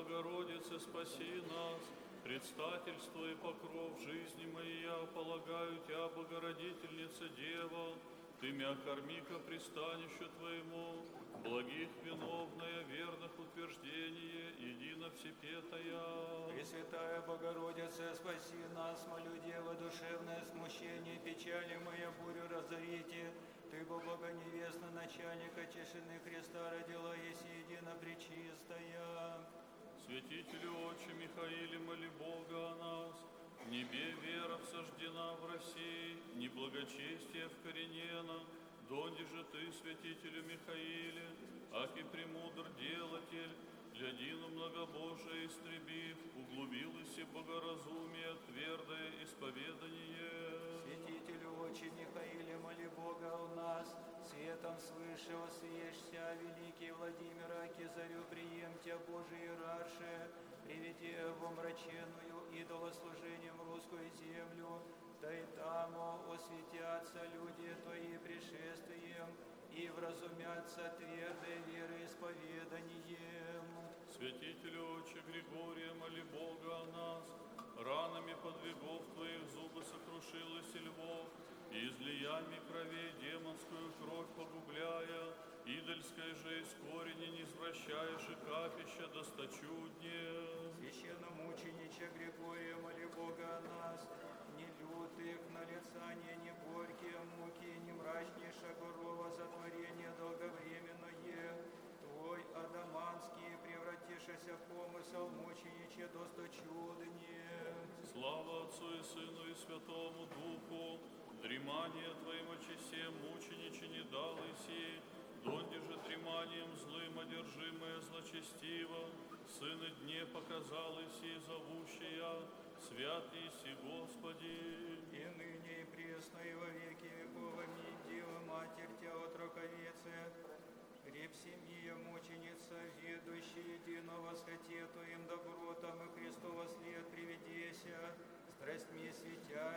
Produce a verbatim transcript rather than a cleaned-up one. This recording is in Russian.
Богородице, спаси нас. Предстательство и покров жизни моей я полагаю Тебя, Богородительница Дева. Ты мя корми ко пристанищу Твоему, благих виновная, верных утверждение, едино всепетая. Пресвятая Богородица, спаси нас, молю Дева, душевное смущение, печали моя бурю разорите. Ты, бо Бога невестна, начальника тишины Христа родила, еси едино пречистая. Святителю Отче Михаиле, моли Бога о нас. В небе вера всождена в России, неблагочестие вкоренено. Донде же ты, святителю Михаиле, аки премудр делатель, глядину многобожие истребив, углубилось и богоразумие, твердое исповедание. Святителю Отче Михаиле, моли Бога у нас, светом свыше освещся, великий Владимир, аки зарю прием Тебя, Божий иерарше, приведи в омраченную идолослужением русскую землю, да и там осветятся люди Твои пришествием, и вразумятся твердой вероисповеданием. Святителю Отче Григория, моли Бога о нас. Ранами подвигов Твоих зубы сокрушилось львов, и излиями кровей демонскую кровь погубляя, идольской же из корени не извращая же капища досточуднее. Священномучениче Григория, моли Бога о нас, не лютых налицания, не горькие муки, не мрачнейшее горова затворение долговременное. Твой адаманский, превратившийся в помысел мучениче досточуднее. Слава Отцу и Сыну и Святому Духу, дремание Твоим очесе мучениче не дал иси, донде же дреманием злым одержимое злочестиво, Сыны дне показал иси зовущая, свят иси Господи. И ныне и пресно и во веки веков, аминь. Дева Матерь Тя отроковице, греб семьи мученица, ведущая едино восхотету им добротам и Христова след приведеся, страстьми светя.